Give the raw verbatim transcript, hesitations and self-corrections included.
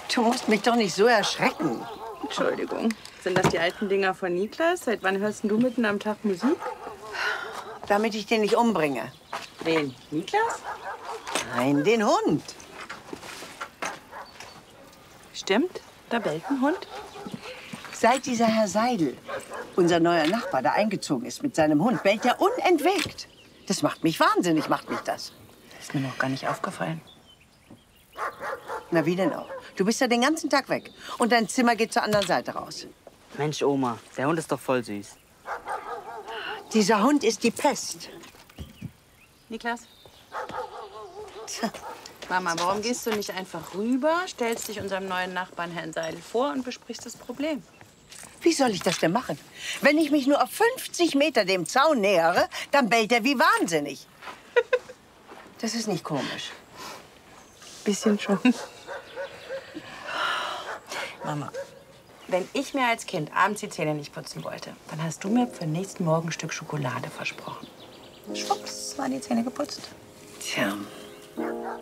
Du musst mich doch nicht so erschrecken. Entschuldigung. Sind das die alten Dinger von Niklas? Seit wann hörst du mitten am Tag Musik? Damit ich den nicht umbringe. Wen? Niklas? Nein, den Hund. Stimmt, da bellt ein Hund. Seit dieser Herr Seidel, unser neuer Nachbar, da eingezogen ist mit seinem Hund, bellt er unentwegt. Das macht mich wahnsinnig, macht mich das. Ist mir noch gar nicht aufgefallen. Na, wie denn auch? Du bist ja den ganzen Tag weg. Und dein Zimmer geht zur anderen Seite raus. Mensch, Oma, der Hund ist doch voll süß. Dieser Hund ist die Pest. Niklas? Tja. Mama, warum gehst du nicht einfach rüber, stellst dich unserem neuen Nachbarn Herrn Seidel vor und besprichst das Problem? Wie soll ich das denn machen? Wenn ich mich nur auf fünfzig Meter dem Zaun nähere, dann bellt er wie wahnsinnig. Das ist nicht komisch. Bisschen schon. Mama, wenn ich mir als Kind abends die Zähne nicht putzen wollte, dann hast du mir für den nächsten Morgen ein Stück Schokolade versprochen. Schwupps, waren die Zähne geputzt. Tja.